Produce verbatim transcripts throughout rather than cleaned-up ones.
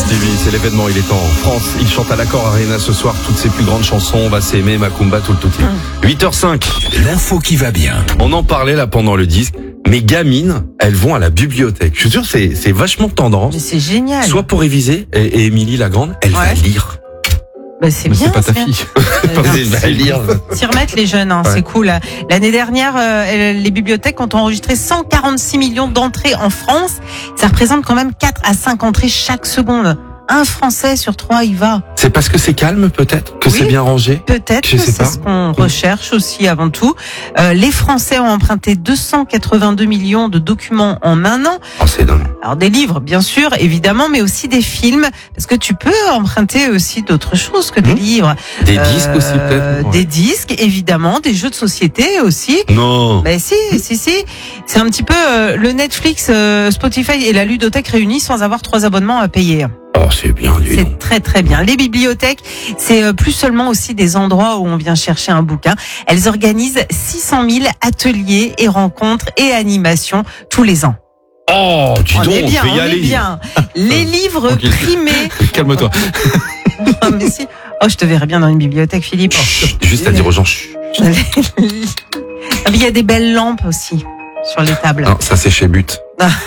Stevie, c'est l'événement, il est en France. Il chante à l'Accor Arena ce soir toutes ses plus grandes chansons. On va s'aimer, Macumba, tout le tout. huit heures cinq. L'info qui va bien. On en parlait là pendant le disque. Mes gamines, elles vont à la bibliothèque. Je suis sûr, c'est, c'est vachement tendance. Mais c'est génial. Soit pour réviser, et, et Émilie la grande, elle Ouais. va lire. Bah, c'est Mais bien. c'est pas ta ça. fille. Euh, Elle va lire. S'y remettre les jeunes, hein, Ouais. c'est cool. L'année dernière, euh, les bibliothèques ont enregistré cent quarante-six millions d'entrées en France. Ça représente quand même quatre à cinq entrées chaque seconde. Un Français sur trois y va. C'est parce que c'est calme, peut-être, que Oui. c'est bien rangé. Peut-être Je que sais c'est pas. ce qu'on recherche aussi avant tout. Euh, les Français ont emprunté deux cent quatre-vingt-deux millions de documents en un an. Oh, c'est dingue. Alors des livres, bien sûr, évidemment, mais aussi des films, parce que tu peux emprunter aussi d'autres choses que des Mmh. livres. Des Euh, disques aussi, peut-être. Ouais. Des disques, évidemment, des jeux de société aussi. Non. Ben si, si, si. C'est un petit peu euh, le Netflix, euh, Spotify et la ludothèque réunis sans avoir trois abonnements à payer. Oh, c'est bien, dis donc. C'est très très bien. Les bibliothèques, c'est euh, plus seulement aussi des endroits où on vient chercher un bouquin. Elles organisent six cent mille ateliers et rencontres et animations tous les ans. Oh, dis on donc, est bien, je vais y on aller. est bien. Les livres Tranquille. primés. Calme-toi. Ah, mais si. Oh, je te verrais bien dans une bibliothèque, Philippe. Juste à dire aux gens, chut. Ah, mais il y a des belles lampes aussi sur les tables. Non, ça c'est chez But.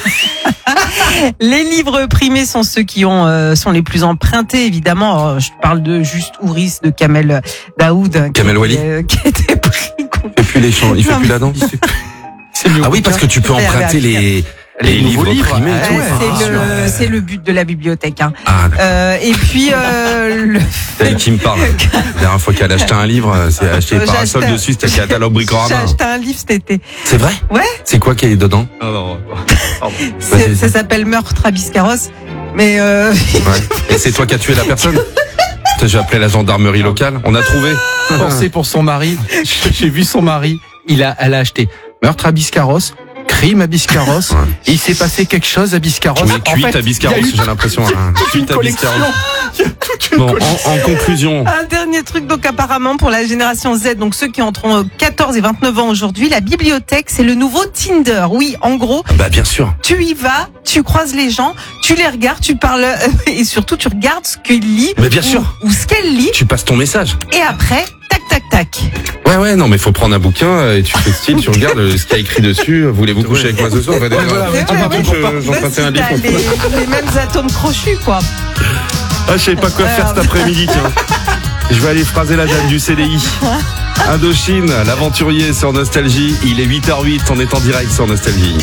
Les livres primés sont ceux qui ont euh, sont les plus empruntés, évidemment. Alors, je parle de Juste Ouris, de Kamel Daoud. Kamel qui, Wally. euh, qui a été pris contre... Il fait plus les chants, il fait Non, plus mais- la danse. Ah oui, parce que tu peux Ouais, emprunter ouais, les, les, les livres nouveaux livres, primés et Ouais, tout. c'est Ah, le sûr. c'est le but de la bibliothèque. Hein. Ah, d'accord. Euh, et puis euh, le Celle qui me parle. La dernière fois qu'elle a acheté un livre, c'est acheté J'ai parasol acheté- dessus, c'était catalogue j'ai Bricorama. acheté un livre cet été. C'est vrai? Ouais. C'est quoi qui est dedans? Non, non, pardon. C'est- Vas-y. Ça s'appelle Meurtre à Biscarrosse. Mais euh, Ouais. Et c'est toi qui as tué la personne? Putain, j'ai appelé la gendarmerie locale. On a trouvé. Pensé pour son mari. J'ai vu son mari. Il a, elle a acheté meurtre à Biscarrosse, crime à Biscarrosse. Ouais. Et il s'est passé quelque chose à Biscarrosse. Oui, En cuite fait, à Biscarrosse, il y a eu j'ai l'impression. Hein. toute une Cuite à collection. Biscarrosse. Il y a toute une Bon, collection. en, en conclusion. un dernier truc, donc apparemment pour la génération Z, donc ceux qui entreront quatorze et vingt-neuf ans aujourd'hui, la bibliothèque c'est le nouveau Tinder. Oui, en gros, Bah, bien sûr. tu y vas, tu croises les gens, tu les regardes, tu parles euh, et surtout tu regardes ce qu'ils lisent Mais bien ou, sûr. ou ce qu'elle lit Tu passes ton message. et après tac tac tac. Ouais, ouais, non, mais faut prendre un bouquin euh, et tu fais style, tu regardes euh, ce qu'il y a écrit dessus. Voulez-vous coucher avec moi ce soir? Enfin, voilà, ouais, tu ouais, m'as ouais. dit que j'empruntais un Bah, si, livre. t'as les, les mêmes atomes crochus quoi. Ah, je sais pas quoi faire cet après-midi, tiens. Je vais aller phraser la dame du C D I. Indochine, l'aventurier sur Nostalgie. Il est huit heures huit, on est en direct sur Nostalgie.